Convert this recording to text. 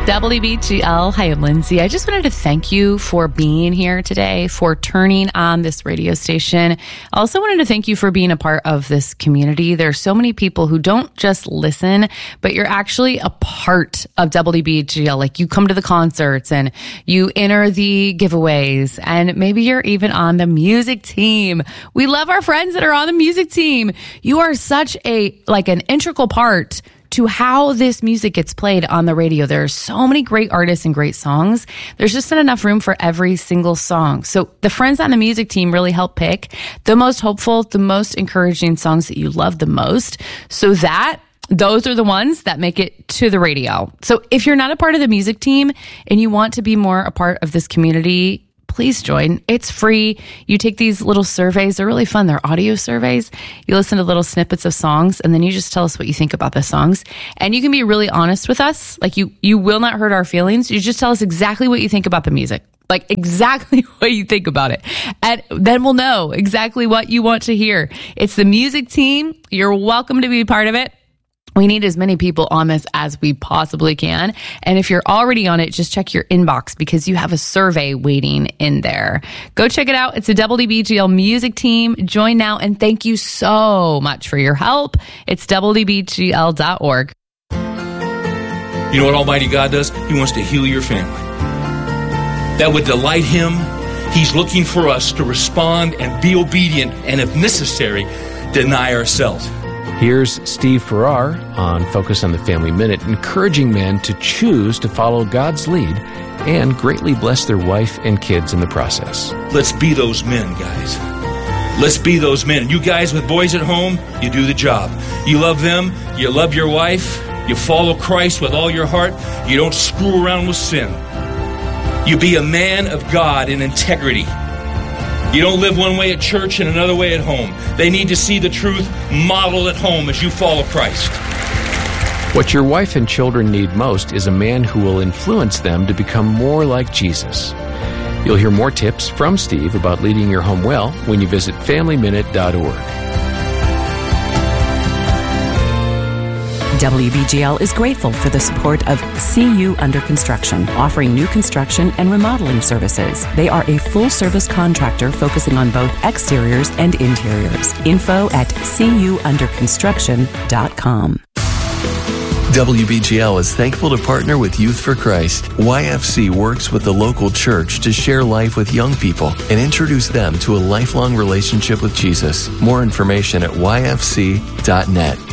WBGL. Hi, I'm Lindsay. I just wanted to thank you for being here today, for turning on this radio station. I also wanted to thank you for being a part of this community. There are so many people who don't just listen, but you're actually a part of WBGL. Like, you come to the concerts and you enter the giveaways, and maybe you're even on the music team. We love our friends that are on the music team. You are such an integral part to how this music gets played on the radio. There are so many great artists and great songs. There's just not enough room for every single song. So the friends on the music team really help pick the most hopeful, the most encouraging songs that you love the most, so that those are the ones that make it to the radio. So if you're not a part of the music team and you want to be more a part of this community, please join. It's free. You take these little surveys. They're really fun. They're audio surveys. You listen to little snippets of songs, and then you just tell us what you think about the songs. And you can be really honest with us. Like, you will not hurt our feelings. You just tell us exactly what you think about the music. Like, exactly what you think about it. And then we'll know exactly what you want to hear. It's the music team. You're welcome to be part of it. We need as many people on this as we possibly can. And if you're already on it, just check your inbox, because you have a survey waiting in there. Go check it out. It's a WBGL music team. Join now, and thank you so much for your help. It's WBGL.org. You know what Almighty God does? He wants to heal your family. That would delight Him. He's looking for us to respond and be obedient, and if necessary, deny ourselves. Here's Steve Farrar on Focus on the Family Minute, encouraging men to choose to follow God's lead and greatly bless their wife and kids in the process. Let's be those men, guys. Let's be those men. You guys with boys at home, you do the job. You love them. You love your wife. You follow Christ with all your heart. You don't screw around with sin. You be a man of God in integrity. You don't live one way at church and another way at home. They need to see the truth modeled at home as you follow Christ. What your wife and children need most is a man who will influence them to become more like Jesus. You'll hear more tips from Steve about leading your home well when you visit FamilyMinute.org. WBGL is grateful for the support of CU Under Construction, offering new construction and remodeling services. They are a full-service contractor focusing on both exteriors and interiors. Info at CUunderconstruction.com. WBGL is thankful to partner with Youth for Christ. YFC works with the local church to share life with young people and introduce them to a lifelong relationship with Jesus. More information at yfc.net.